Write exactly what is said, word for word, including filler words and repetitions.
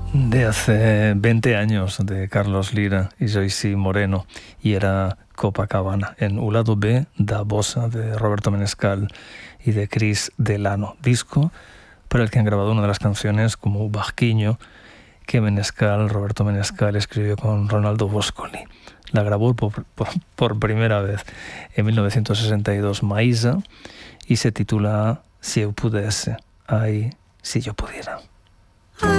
de hace veinte años, de Carlos Lira y Joyce Moreno, y era Copacabana, en un lado B da Bossa de Roberto Menescal y de Chris Delano, disco para el que han grabado una de las canciones como Barquiño, que Menescal, Roberto Menescal escribió con Ronaldo Boscoli. La grabó por, por, por primera vez en mil novecientos sesenta y dos Maísa y se titula Si eu pudesse, ay, si yo pudiera.